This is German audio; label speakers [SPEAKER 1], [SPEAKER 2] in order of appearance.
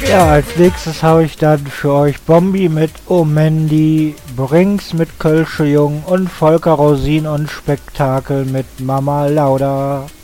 [SPEAKER 1] Ja, als nächstes habe ich dann für euch Bombi mit O Mandy, Brings mit Kölsche Jung und Volker Rosin und Spektakel mit Mama Lauda.